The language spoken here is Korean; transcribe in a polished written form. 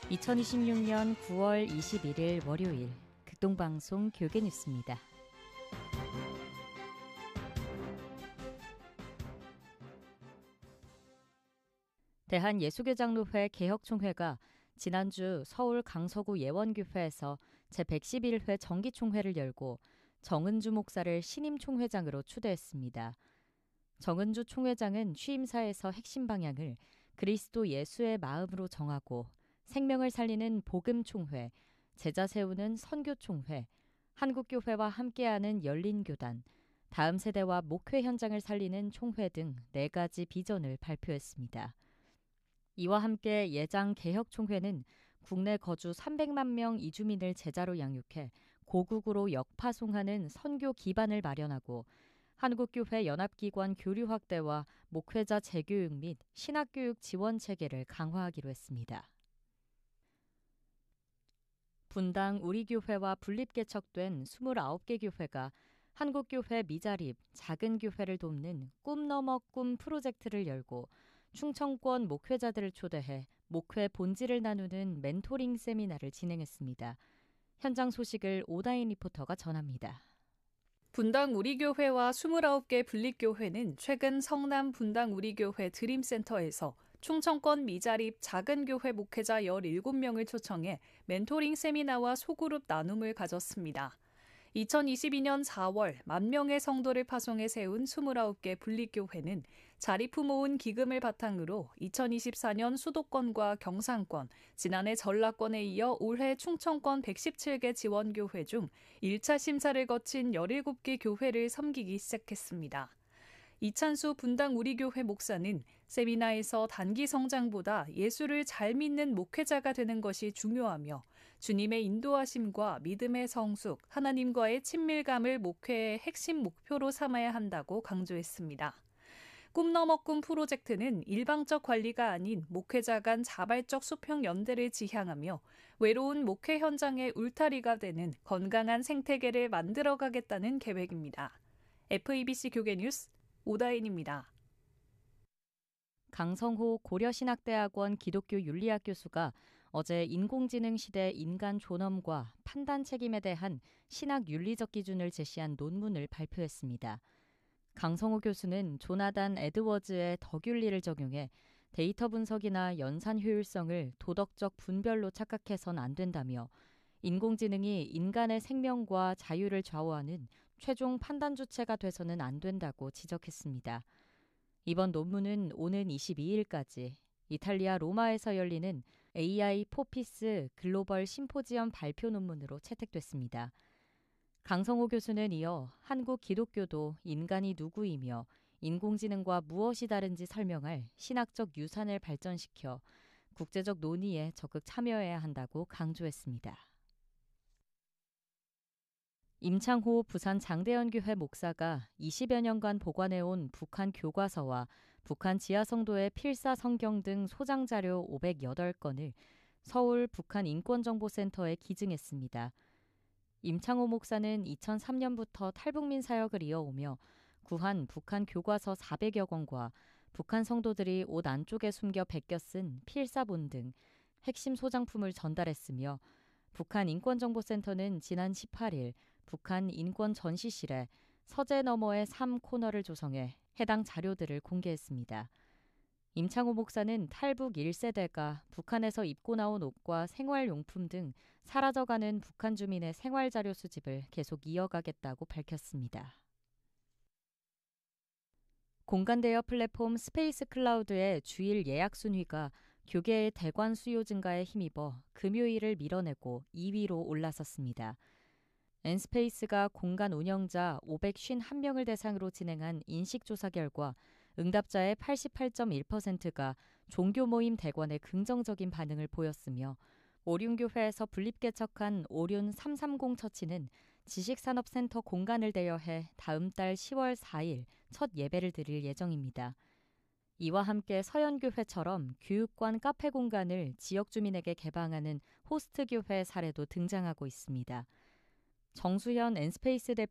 2026년 9월 21일 월요일 극동방송 교계뉴스입니다. 대한예수교장로회 개혁총회가 지난주 서울 강서구 예원교회에서 제111회 정기총회를 열고 정은주 목사를 신임총회장으로 추대했습니다. 정은주 총회장은 취임사에서 핵심 방향을 그리스도 예수의 마음으로 정하고 생명을 살리는 복음총회, 제자 세우는 선교총회, 한국교회와 함께하는 열린교단, 다음 세대와 목회 현장을 살리는 총회 등 4가지 비전을 발표했습니다. 이와 함께 예장 개혁총회는 국내 거주 300만 명 이주민을 제자로 양육해 고국으로 역파송하는 선교 기반을 마련하고 한국교회 연합기관 교류 확대와 목회자 재교육 및 신학교육 지원 체계를 강화하기로 했습니다. 분당 우리교회와 분립개척된 29개 교회가 한국교회 미자립, 작은 교회를 돕는 꿈 넘어 꿈 프로젝트를 열고 충청권 목회자들을 초대해 목회 본질을 나누는 멘토링 세미나를 진행했습니다. 현장 소식을 오다인 리포터가 전합니다. 분당 우리교회와 29개 분립교회는 최근 성남 분당 우리교회 드림센터에서 충청권 미자립 작은 교회 목회자 17명을 초청해 멘토링 세미나와 소그룹 나눔을 가졌습니다. 2022년 4월 10,000명의 성도를 파송해 세운 29개 분립교회는 자립후 모은 기금을 바탕으로 2024년 수도권과 경상권, 지난해 전라권에 이어 올해 충청권 117개 지원교회 중 1차 심사를 거친 17개 교회를 섬기기 시작했습니다. 이찬수 분당 우리교회 목사는 세미나에서 단기 성장보다 예수를 잘 믿는 목회자가 되는 것이 중요하며 주님의 인도하심과 믿음의 성숙, 하나님과의 친밀감을 목회의 핵심 목표로 삼아야 한다고 강조했습니다. 꿈 넘어 꿈 프로젝트는 일방적 관리가 아닌 목회자 간 자발적 수평 연대를 지향하며 외로운 목회 현장의 울타리가 되는 건강한 생태계를 만들어가겠다는 계획입니다. FEBC 교계뉴스 오다인입니다. 강성호 고려신학대학원 기독교 윤리학 교수가 어제 인공지능 시대 인간 존엄과 판단 책임에 대한 신학 윤리적 기준을 제시한 논문을 발표했습니다. 강성호 교수는 조나단 에드워즈의 덕윤리를 적용해 데이터 분석이나 연산 효율성을 도덕적 분별로 착각해선 안 된다며 인공지능이 인간의 생명과 자유를 좌우하는 최종 판단 주체가 돼서는 안 된다고 지적했습니다. 이번 논문은 오는 22일까지 이탈리아 로마에서 열리는 AI 포피스 글로벌 심포지엄 발표 논문으로 채택됐습니다. 강성호 교수는 이어 한국 기독교도 인간이 누구이며 인공지능과 무엇이 다른지 설명할 신학적 유산을 발전시켜 국제적 논의에 적극 참여해야 한다고 강조했습니다. 임창호 부산 장대연교회 목사가 20여 년간 보관해온 북한 교과서와 북한 지하성도의 필사 성경 등 소장자료 508건을 서울 북한인권정보센터에 기증했습니다. 임창호 목사는 2003년부터 탈북민 사역을 이어오며 구한 북한 교과서 400여 권과 북한 성도들이 옷 안쪽에 숨겨 베껴 쓴 필사본 등 핵심 소장품을 전달했으며 북한인권정보센터는 지난 18일 북한 인권 전시실에 서재 너머의 3 코너를 조성해 해당 자료들을 공개했습니다. 임창호 목사는 탈북 1세대가 북한에서 입고 나온 옷과 생활용품 등 사라져가는 북한 주민의 생활자료 수집을 계속 이어가겠다고 밝혔습니다. 공간대여 플랫폼 스페이스 클라우드의 주일 예약 순위가 교계의 대관 수요 증가에 힘입어 금요일을 밀어내고 2위로 올라섰습니다. 엔스페이스가 공간 운영자 551명을 대상으로 진행한 인식조사 결과 응답자의 88.1%가 종교 모임 대관에 긍정적인 반응을 보였으며 오륜교회에서 분립개척한 오륜 330 처치는 지식산업센터 공간을 대여해 다음 달 10월 4일 첫 예배를 드릴 예정입니다. 이와 함께 서연교회처럼 교육관 카페 공간을 지역 주민에게 개방하는 호스트교회 사례도 등장하고 있습니다. 정수현 엔스페이스 대표